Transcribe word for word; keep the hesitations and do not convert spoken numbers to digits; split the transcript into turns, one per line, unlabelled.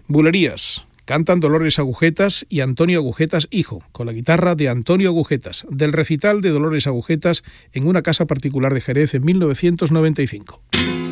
Bulerías. Cantan Dolores Agujetas y Antonio Agujetas hijo, con la guitarra de Antonio Agujetas, del recital de Dolores Agujetas en una casa particular de Jerez en mil novecientos noventa y cinco.